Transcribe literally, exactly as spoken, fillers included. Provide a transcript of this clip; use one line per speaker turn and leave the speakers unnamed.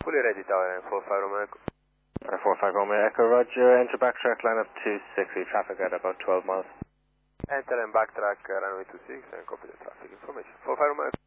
Fully ready tower and four five Romeo Echo.
four five Romeo Echo, roger. Enter backtrack, line up two six, traffic at about twelve miles.
Enter and backtrack uh, runway two six and copy the traffic information. four five Romeo Echo.